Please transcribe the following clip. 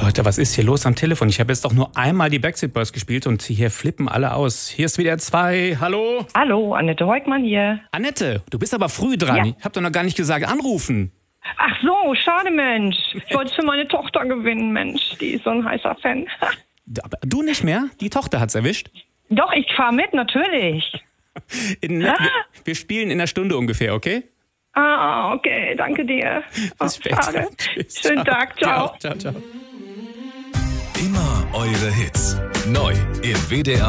Leute, was ist hier los am Telefon? Ich habe jetzt doch nur einmal die Backstreet Boys gespielt und hier flippen alle aus. Hier ist wieder 2. Hallo? Hallo, Annette Heugmann hier. Annette, du bist aber früh dran. Ja. Ich habe doch noch gar nicht gesagt, anrufen. Ach so, schade, Mensch. Ich wollte für meine Tochter gewinnen, Mensch. Die ist so ein heißer Fan. Aber du nicht mehr? Die Tochter hat's erwischt? Doch, ich fahre mit, natürlich. Wir spielen in einer Stunde ungefähr, okay? Ah, okay, danke dir. Bis später. Schade. Tschüss. Schönen Tag, ciao. Ciao. Immer eure Hits. Neu im WDR